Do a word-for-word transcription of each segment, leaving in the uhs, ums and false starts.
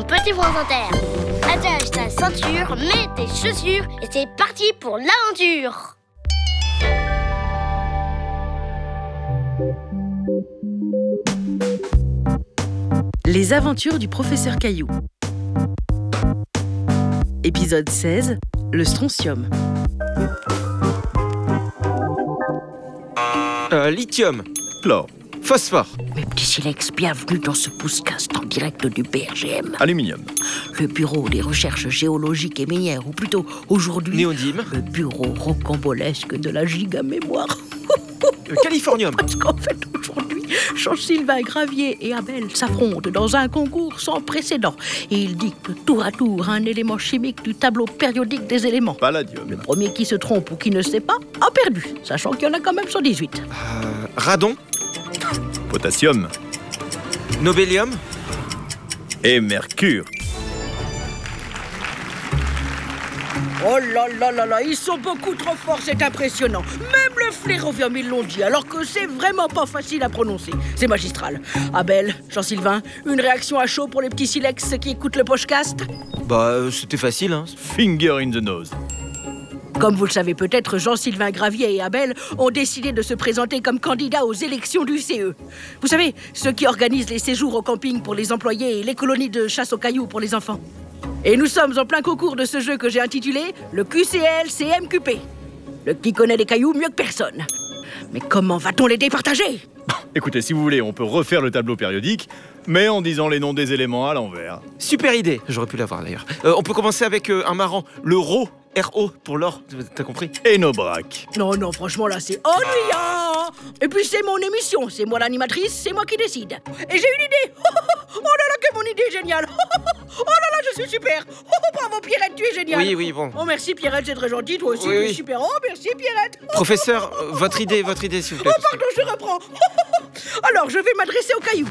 petit France Inter. Attache ta ceinture, mets tes chaussures et c'est parti pour l'aventure. Les aventures du professeur Caillou. Épisode seize, le strontium. Euh, lithium, chlore, phosphore. Mes petits silex, bienvenue dans ce podcast en direct du B R G M. Aluminium. Le bureau des recherches géologiques et minières, ou plutôt aujourd'hui, Néodyme. le bureau rocambolesque de la gigamémoire. Euh, californium. Parce qu'en fait, aujourd'hui, Jean-Sylvain Gravier et Abel s'affrontent dans un concours sans précédent. Et ils dictent tour à tour un élément chimique du tableau périodique des éléments. Palladium. Le premier qui se trompe ou qui ne sait pas a perdu, sachant qu'il y en a quand même cent dix-huit. Euh, radon. Potassium. Nobélium. Et mercure. Oh là là là là, ils sont beaucoup trop forts, c'est impressionnant. Même le flérovium, ils l'ont dit, alors que c'est vraiment pas facile à prononcer. C'est magistral. Abel, Jean-Sylvain, une réaction à chaud pour les petits silex qui écoutent le podcast? Bah, euh, c'était facile, hein. Finger in the nose. Comme vous le savez peut-être, Jean-Sylvain Gravier et Abel ont décidé de se présenter comme candidats aux élections du C E. Vous savez, ceux qui organisent les séjours au camping pour les employés et les colonies de chasse aux cailloux pour les enfants. Et nous sommes en plein concours de ce jeu que j'ai intitulé le Q C L C M Q P. Le qui connaît les cailloux mieux que personne. Mais comment va-t-on les départager? Écoutez, si vous voulez, on peut refaire le tableau périodique, mais en disant les noms des éléments à l'envers. Super idée. J'aurais pu l'avoir d'ailleurs. Euh, on peut commencer avec euh, un marrant. Le Rho. R O pour l'or. T'as compris? Et nos braques. Non, non, franchement, là, c'est ennuyant. Et puis, c'est mon émission. C'est moi l'animatrice, c'est moi qui décide. Et j'ai une idée. Oh là là, que mon idée est géniale. Oh là là, je suis super. Oh, bravo, Pierrette, tu es géniale. Oui, oui, bon. Oh, merci, Pierrette, c'est très gentil. Toi aussi, Oui, tu es oui. super. Oh, merci, Pierrette. Professeur, euh, votre idée, votre idée, s'il vous plaît. Oh, pardon, je reprends. Alors, je vais m'adresser aux cailloux.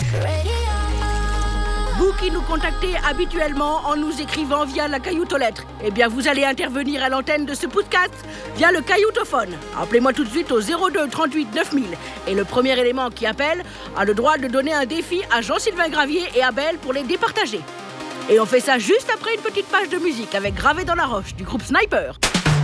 Vous qui nous contactez habituellement en nous écrivant via la cailloutolette, eh bien vous allez intervenir à l'antenne de ce podcast via le cailloutophone. Appelez-moi tout de suite au zéro deux trente-huit neuf mille. Et le premier élément qui appelle a le droit de donner un défi à Jean-Sylvain Gravier et Abel pour les départager. Et on fait ça juste après une petite page de musique avec Gravé dans la roche du groupe Sniper.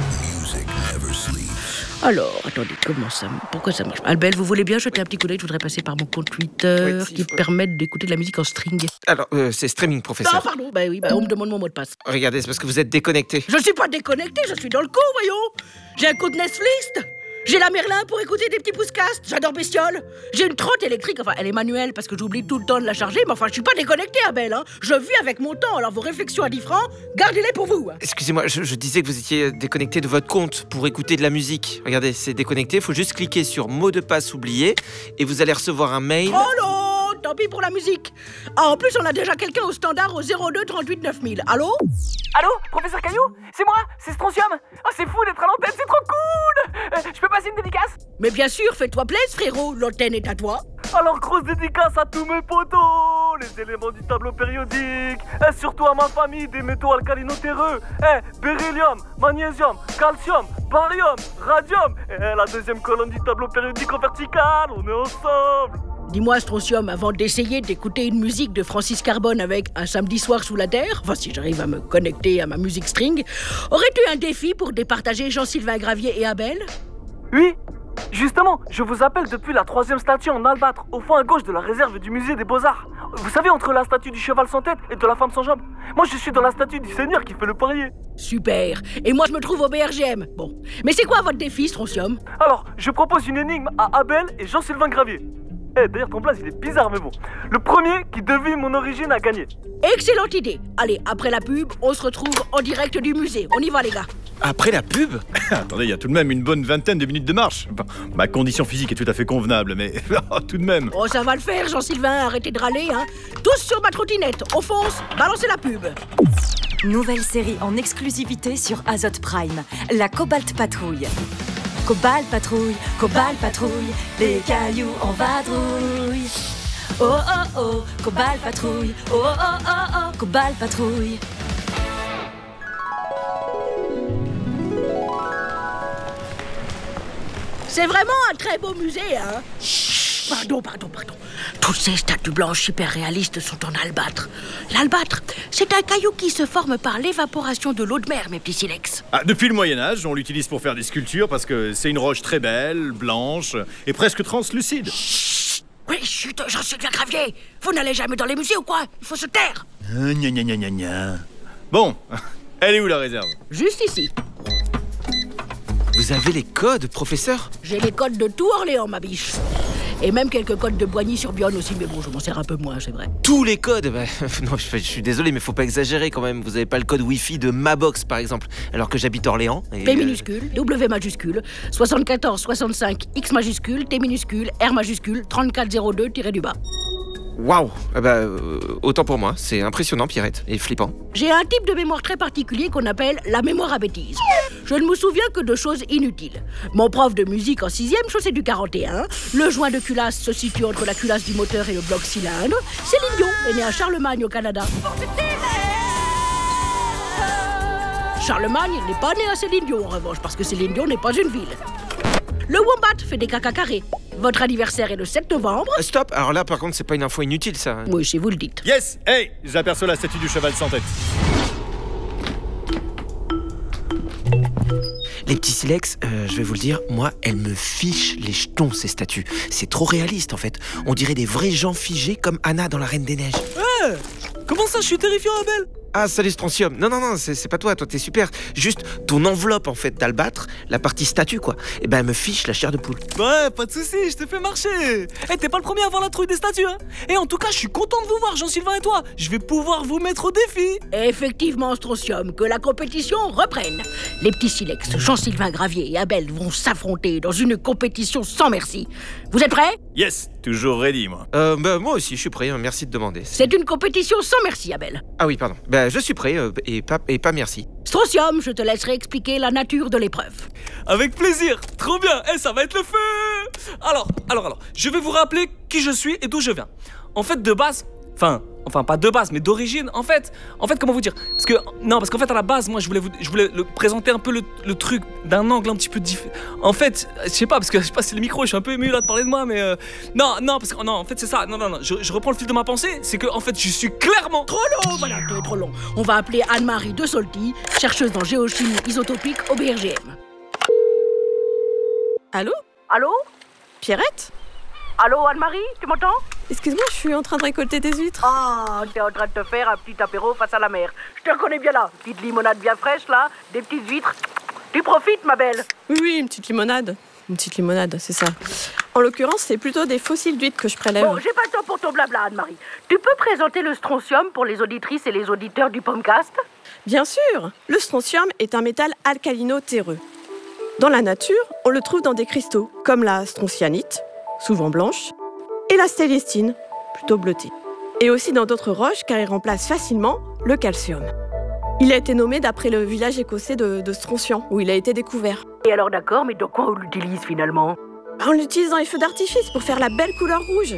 Alors, attendez, comment ça... Pourquoi ça marche pas? Albel, vous voulez bien jeter un petit coup d'œil? Je voudrais passer par mon compte Twitter Oui, si, qui faut... permet d'écouter de la musique en string. Alors, euh, c'est streaming, professeur. Non, pardon, bah oui, bah on me demande mon mot de passe. Regardez, c'est parce que vous êtes déconnecté. Je suis pas déconnecté, je suis dans le coup, voyons. J'ai un compte Netflix. J'ai la Merlin pour écouter des petits podcasts. J'adore Bestiole. J'ai une trotte électrique, enfin elle est manuelle parce que j'oublie tout le temps de la charger, mais enfin je suis pas déconnecté, Abel, hein. Je vis avec mon temps, alors vos réflexions à dix francs, gardez-les pour vous. Hein. Excusez-moi, je, je disais que vous étiez déconnecté de votre compte pour écouter de la musique. Regardez, c'est déconnecté, faut juste cliquer sur mot de passe oublié et vous allez recevoir un mail. Oh non, tant pis pour la musique. Ah, en plus on a déjà quelqu'un au standard au zéro deux trente-huit neuf mille. Allô? Allô, professeur Caillou? C'est moi, c'est Strontium. Oh, c'est fou d'être à l'antenne, c'est trop cool. euh, Je peux passer une dédicace? Mais bien sûr, fais-toi plaisir, frérot, l'antenne est à toi. Alors, grosse dédicace à tous mes potos, les éléments du tableau périodique, et surtout à ma famille des métaux alcalino-terreux, eh, beryllium, magnésium, calcium, barium, radium, et la deuxième colonne du tableau périodique en vertical, on est ensemble. Dis-moi, Strontium, avant d'essayer d'écouter une musique de Francis Carbone avec Un samedi soir sous la terre, enfin si j'arrive à me connecter à ma musique string, aurais-tu un défi pour départager Jean-Sylvain Gravier et Abel? Oui, justement, je vous appelle depuis la troisième statue en albâtre, au fond à gauche de la réserve du musée des Beaux-Arts. Vous savez, entre la statue du cheval sans tête et de la femme sans jambes. Moi, je suis dans la statue du Seigneur qui fait le poirier. Super. Et moi, je me trouve au B R G M. Bon. Mais c'est quoi votre défi, Strontium? Alors, je propose une énigme à Abel et Jean-Sylvain Gravier. Eh, d'ailleurs, ton blaze, il est bizarre, mais bon. Le premier qui devine mon origine a gagné. Excellente idée. Allez, après la pub, on se retrouve en direct du musée. On y va, les gars. Après la pub? Attendez, il y a tout de même une bonne vingtaine de minutes de marche. Bon, ma condition physique est tout à fait convenable, mais tout de même. Oh, ça va le faire, Jean-Sylvain. Arrêtez de râler, hein. Tous sur ma trottinette. On fonce. Balancez la pub. Nouvelle série en exclusivité sur Azote Prime, la Cobalt Patrouille. Cobalt Patrouille, Cobalt Patrouille, les cailloux en vadrouille. Oh oh oh, Cobalt Patrouille, oh oh oh oh, Cobalt Patrouille. C'est vraiment un très beau musée, hein. Chut, pardon, pardon, pardon. Toutes ces statues blanches hyper réalistes sont en albâtre. L'albâtre, c'est un caillou qui se forme par l'évaporation de l'eau de mer, mes petits silex. Ah, depuis le Moyen-Âge, on l'utilise pour faire des sculptures parce que c'est une roche très belle, blanche et presque translucide. Chut. Oui, chut, j'en suis bien Gravier. Vous n'allez jamais dans les musées ou quoi? Il faut se taire. Euh, gna gna gna gna gna. Bon, elle est où la réserve? Juste ici. Vous avez les codes, professeur? J'ai les codes de tout Orléans, ma biche. Et même quelques codes de Boigny-sur-Bionne aussi, mais bon, je m'en sers un peu moins, c'est vrai. Tous les codes? Bah, non, je, je suis désolé, mais faut pas exagérer quand même. Vous avez pas le code Wi-Fi de ma box, par exemple, alors que j'habite Orléans. Et P minuscule, W majuscule, soixante-quatorze soixante-cinq, X majuscule, T minuscule, R majuscule, trente-quatre zéro deux tiré du bas. Waouh! Ah bah, euh, autant pour moi. C'est impressionnant, Pierrette, et flippant. J'ai un type de mémoire très particulier qu'on appelle la mémoire à bêtises. Je ne me souviens que de choses inutiles. Mon prof de musique en sixième, chaussée du quarante et un, le joint de culasse se situe entre la culasse du moteur et le bloc cylindre. Céline Dion est née à Charlemagne au Canada. Charlemagne n'est pas né à Céline Dion en revanche, parce que Céline Dion n'est pas une ville. Le wombat fait des caca carrés. Votre anniversaire est le sept novembre. Euh, stop! Alors là, par contre, c'est pas une info inutile, ça. Oui, si vous le dites. Yes! Hey! J'aperçois la statue du cheval sans tête. Les petits silex, euh, je vais vous le dire, moi, elles me fichent les jetons, ces statues. C'est trop réaliste, en fait. On dirait des vrais gens figés comme Anna dans La Reine des Neiges. Ouais. Comment ça, je suis terrifiant, Abel? Ah, salut Strontium. Non, non, non, c'est c'est pas toi, toi t'es super. Juste ton enveloppe, en fait, d'albâtre, la partie statue, quoi. Et ben, elle me fiche la chair de poule. Ouais, pas de soucis, je te fais marcher. Eh, t'es pas le premier à avoir la trouille des statues, hein. Et en tout cas, je suis content de vous voir, Jean-Sylvain et toi. Je vais pouvoir vous mettre au défi. Effectivement, Strontium, que la compétition reprenne. Les petits silex, Jean-Sylvain Gravier et Abel vont s'affronter dans une compétition sans merci. Vous êtes prêts? Yes! Toujours ready, moi. Euh, bah, moi aussi, je suis prêt, hein, merci de demander. C'est une compétition sans merci, Abel. Ah oui, pardon. Bah, je suis prêt, euh, et, pas, et pas merci. Strontium, je te laisserai expliquer la nature de l'épreuve. Avec plaisir, trop bien. Eh, ça va être le feu. Alors, alors, alors, je vais vous rappeler qui je suis et d'où je viens. En fait, de base, enfin... Enfin, pas de base, mais d'origine, en fait. En fait, comment vous dire? Parce que, non, parce qu'en fait, à la base, moi, je voulais, vous, je voulais le, présenter un peu le, le truc d'un angle un petit peu différent. En fait, je sais pas, parce que je sais pas si c'est le micro, je suis un peu ému là de parler de moi, mais. Euh, non, non, parce que, non, en fait, c'est ça. Non, non, non, je, je reprends le fil de ma pensée. C'est que, en fait, je suis clairement. Trop long, voilà, t'es trop long. On va appeler Anne-Marie de Solty, chercheuse en géochimie isotopique au B R G M. Allô? Allô? Pierrette? Allô, Anne-Marie, tu m'entends? Excuse-moi, je suis en train de récolter des huîtres. Ah, t'es en train de te faire un petit apéro face à la mer. Je te reconnais bien là. Petite limonade bien fraîche, là. Des petites huîtres. Tu profites, ma belle. Oui, oui, une petite limonade. Une petite limonade, c'est ça. En l'occurrence, c'est plutôt des fossiles d'huîtres que je prélève. Bon, j'ai pas le temps pour ton blabla, Anne-Marie. Tu peux présenter le strontium pour les auditrices et les auditeurs du Pomcast? Bien sûr. Le strontium est un métal alcalino-terreux. Dans la nature, on le trouve dans des cristaux, comme la stroncianite, souvent blanche, et la stélestine, plutôt bleutée. Et aussi dans d'autres roches, car il remplace facilement le calcium. Il a été nommé d'après le village écossais de, de Strontian, où il a été découvert. Et alors d'accord, mais dans quoi on l'utilise finalement? On l'utilise dans les feux d'artifice pour faire la belle couleur rouge.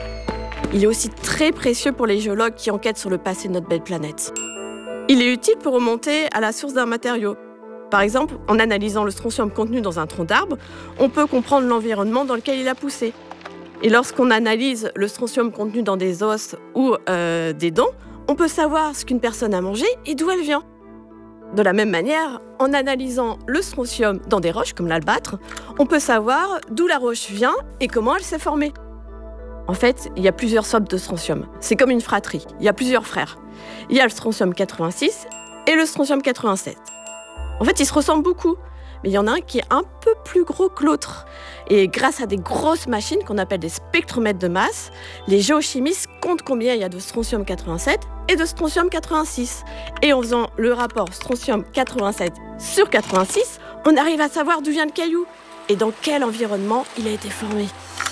Il est aussi très précieux pour les géologues qui enquêtent sur le passé de notre belle planète. Il est utile pour remonter à la source d'un matériau. Par exemple, en analysant le strontium contenu dans un tronc d'arbre, on peut comprendre l'environnement dans lequel il a poussé. Et lorsqu'on analyse le strontium contenu dans des os ou euh, des dents, on peut savoir ce qu'une personne a mangé et d'où elle vient. De la même manière, en analysant le strontium dans des roches comme l'albâtre, on peut savoir d'où la roche vient et comment elle s'est formée. En fait, il y a plusieurs sortes de strontium. C'est comme une fratrie, il y a plusieurs frères. Il y a le strontium quatre-vingt-six et le strontium quatre-vingt-sept. En fait, ils se ressemblent beaucoup, mais il y en a un qui est un peu plus gros que l'autre. Et grâce à des grosses machines qu'on appelle des spectromètres de masse, les géochimistes comptent combien il y a de strontium quatre-vingt-sept et de strontium quatre-vingt-six. Et en faisant le rapport strontium quatre-vingt-sept sur quatre-vingt-six, on arrive à savoir d'où vient le caillou et dans quel environnement il a été formé.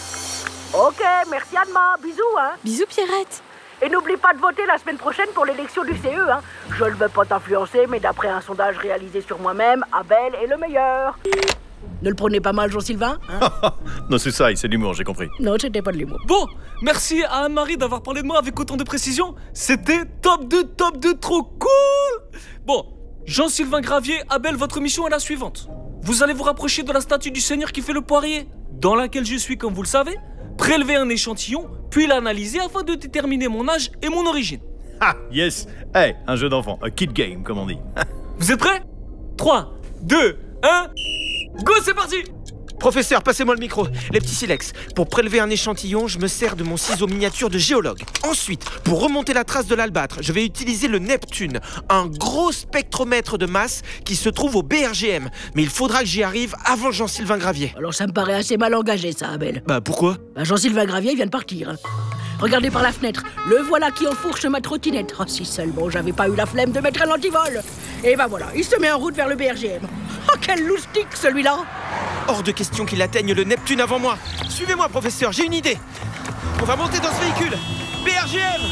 Ok, merci Anne-Ma, bisous hein. Bisous Pierrette. Et n'oublie pas de voter la semaine prochaine pour l'élection du C E. Hein. Je ne veux pas t'influencer, mais d'après un sondage réalisé sur moi-même, Abel est le meilleur. Ne le prenez pas mal, Jean-Sylvain hein? Non, c'est ça, c'est l'humour, j'ai compris. Non, c'était pas de l'humour. Bon, merci à Anne-Marie d'avoir parlé de moi avec autant de précision. C'était top deux, top deux, trop cool. Bon, Jean-Sylvain Gravier, Abel, votre mission est la suivante. Vous allez vous rapprocher de la statue du Seigneur qui fait le poirier, dans laquelle je suis, comme vous le savez. prélever un échantillon, puis l'analyser afin de déterminer mon âge et mon origine. Ah, yes. Hey, un jeu d'enfant, a kid game, comme on dit. Vous êtes prêts? trois, deux, un, go, c'est parti! Professeur, passez-moi le micro. Les petits silex. Pour prélever un échantillon, je me sers de mon ciseau miniature de géologue. Ensuite, pour remonter la trace de l'albâtre, je vais utiliser le Neptune, un gros spectromètre de masse qui se trouve au B R G M. Mais il faudra que j'y arrive avant Jean-Sylvain Gravier. Alors ça me paraît assez mal engagé, ça, Abel. Bah pourquoi? Bah, Jean-Sylvain Gravier vient de partir. Hein. Regardez par la fenêtre, le voilà qui enfourche ma trottinette. Oh, si seulement j'avais pas eu la flemme de mettre un antivol. Et bah voilà, il se met en route vers le B R G M. Oh, quel loustique, celui-là! Hors de question qu'il atteigne le Neptune avant moi. Suivez-moi, professeur, j'ai une idée. On va monter dans ce véhicule. B R G M,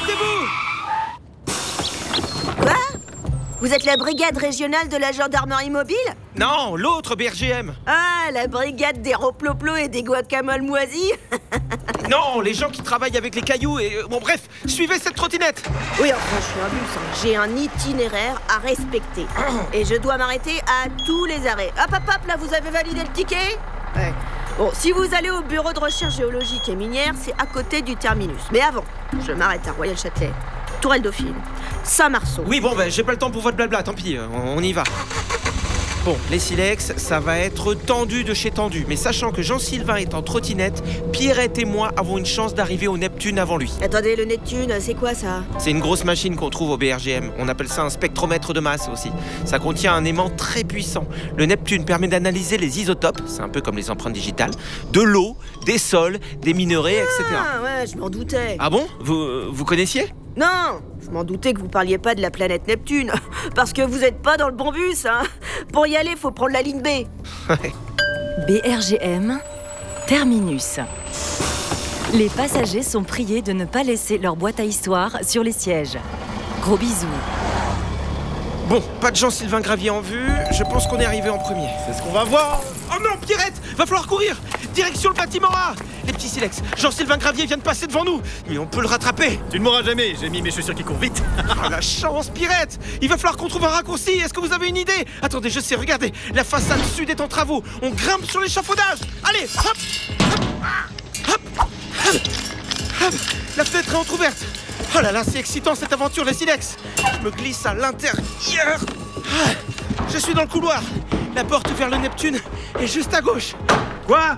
arrêtez-vous! Quoi? Vous êtes la brigade régionale de la gendarmerie mobile? Non, l'autre B R G M. Ah, la brigade des roploplos et des guacamoles moisis? Non, les gens qui travaillent avec les cailloux et... Bon, bref, suivez cette trottinette. Oui, enfin, je suis un bus. Hein. J'ai un itinéraire à respecter. Et je dois m'arrêter à tous les arrêts. Hop, hop, hop, là, vous avez validé le ticket? Ouais. Bon, si vous allez au bureau de recherche géologique et minière, c'est à côté du terminus. Mais avant, je m'arrête à Royal-Châtelet, Tourelle Dauphine, Saint-Marceau. Oui, bon, ben, j'ai pas le temps pour votre blabla, tant pis, on, on y va. Bon, les silex, ça va être tendu de chez tendu. Mais sachant que Jean-Sylvain est en trottinette, Pierrette et moi avons une chance d'arriver au Neptune avant lui. Attendez, le Neptune, c'est quoi ça? C'est une grosse machine qu'on trouve au B R G M. On appelle ça un spectromètre de masse aussi. Ça contient un aimant très puissant. Le Neptune permet d'analyser les isotopes, c'est un peu comme les empreintes digitales, de l'eau, des sols, des minerais, et cetera. Ah ouais, je m'en doutais. Ah bon? Vous, vous connaissiez? Non, je m'en doutais que vous parliez pas de la planète Neptune. Parce que vous êtes pas dans le bon bus, hein. Pour y aller, faut prendre la ligne B. B R G M, terminus. Les passagers sont priés de ne pas laisser leur boîte à histoire sur les sièges. Gros bisous. Bon, pas de Jean-Sylvain Gravier en vue. Je pense qu'on est arrivé en premier. C'est ce qu'on va voir. Oh non, Pierrette! Va falloir courir! Direction le bâtiment A! Les petits silex, Jean-Sylvain Gravier vient de passer devant nous. Mais on peut le rattraper. Tu ne m'auras jamais, j'ai mis mes chaussures qui courent vite. Oh, la chance, Pierrette! Il va falloir qu'on trouve un raccourci. Est-ce que vous avez une idée? Attendez, je sais, regardez. La façade sud est en travaux. On grimpe sur l'échafaudage. Allez, hop! Hop! Hop! Hop! Hop! La fenêtre est entrouverte. Oh là là, c'est excitant cette aventure, les silex. Je me glisse à l'intérieur. Ah, je suis dans le couloir. La porte vers le Neptune est juste à gauche. Quoi?